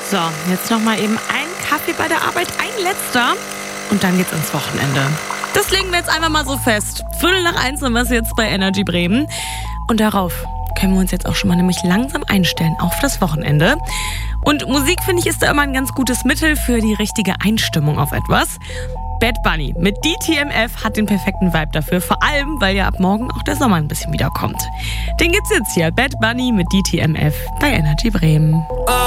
So, jetzt nochmal eben ein Kaffee bei der Arbeit, ein letzter. Und dann geht's ins Wochenende. Das legen wir jetzt einfach mal so fest. 1:45 haben wir es jetzt bei Energy Bremen. Und darauf können wir uns jetzt auch schon mal nämlich langsam einstellen auf das Wochenende. Und Musik, finde ich, ist da immer ein ganz gutes Mittel für die richtige Einstimmung auf etwas. Bad Bunny mit DTMF hat den perfekten Vibe dafür, vor allem, weil ja ab morgen auch der Sommer ein bisschen wiederkommt. Den gibt's jetzt hier, Bad Bunny mit DTMF bei Energy Bremen.